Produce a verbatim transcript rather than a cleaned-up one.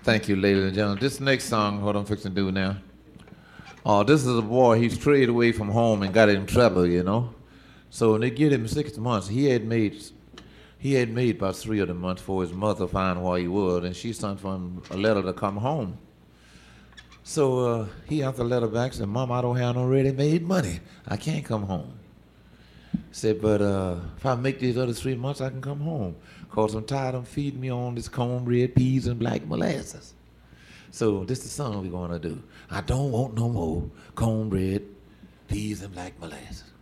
Thank you, ladies and gentlemen. This next song, what I'm fixing to do now. Oh, this is a boy. He's strayed away from home and got in trouble, you know. So when they give him six months, he had made he had made about three of the months for his mother find where he was, and she sent for him a letter to come home. So uh, he got the letter back, said, "Mom, I don't have no ready-made money. I can't come home." Said, "But uh, if I make these other three months, I can come home. Cause I'm tired of feeding me on this cornbread, peas, and black molasses." So this is the song we're gonna do. I don't want no more cornbread, peas, and black molasses.